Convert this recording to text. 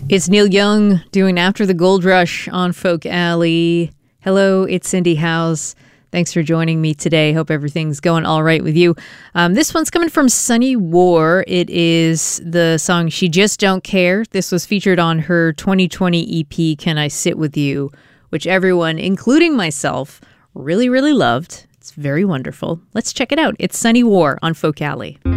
It's Neil Young doing After the Gold Rush on Folk Alley. Hello, it's Cindy Howes. Thanks for joining me today. Hope everything's going all right with you. This one's coming from Sunny War. It is the song She Just Don't Care. This was featured on her 2020 EP, Can I Sit With You, which everyone, including myself, really, really loved. It's very wonderful. Let's check it out. It's Sunny War on Folk Alley.